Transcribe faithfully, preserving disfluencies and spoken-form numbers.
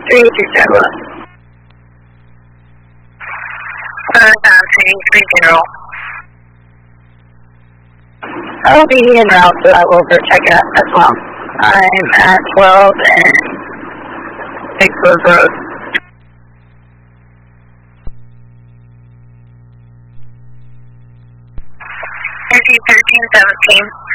three three zero. Uh, three three zero. I'll be en route, so I will go check it out as well. I'm at twelve and Big Grove Road. thirteen seventeen.